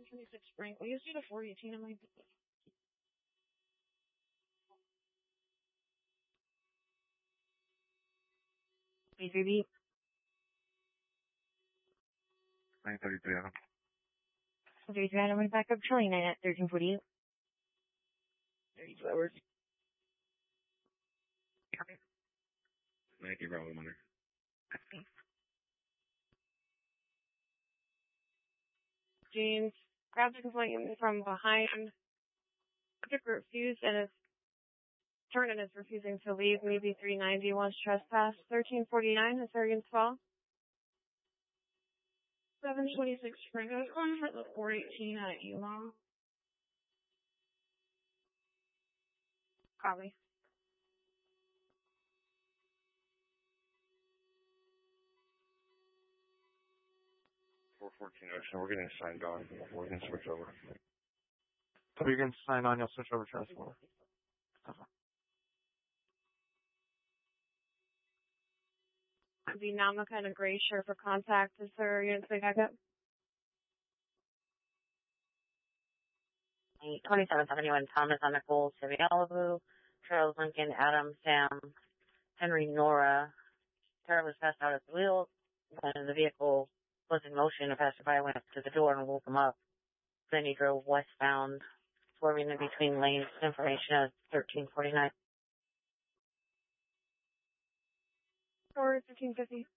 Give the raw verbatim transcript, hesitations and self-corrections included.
twenty-six Frank. Will you see the four eighteen on my... B three B. nine thirty-three, Adam. thirty-three, Adam, went back up Charlie nine at thirteen forty-eight. thirty-two hours. Copy. Thank you, Bravo Mother. Okay. James grabbed a complaint from behind. Took refused and is turned and is refusing to leave. Maybe three ninety wants trespass. thirteen forty-nine is Arian's fall. seven twenty-six Frank. I was going for the four eighteen at Elon. Copy. four fourteen Ocean, we're getting signed on. We're going to switch over. So you're going to sign on, you'll switch over to us for. The Namaka and a gray shirt for contact. Is there units they back up? twenty-seven seventy-one Thomas on Nicole, Chevy Malibu, Charles Lincoln, Adam, Sam, Henry, Nora. Tara was passed out at the wheel. When the vehicle was in motion, a passerby went up to the door and woke him up. Then he drove westbound, swerving in between lanes. Information at thirteen forty-nine. Or fifteen fifty.